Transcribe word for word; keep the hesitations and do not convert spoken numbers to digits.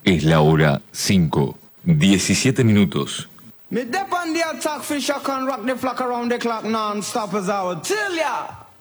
Es la hora cinco, diecisiete minutos. Me dep on the attack fish I can rock the flock around the clock non-stop as I would tell ya.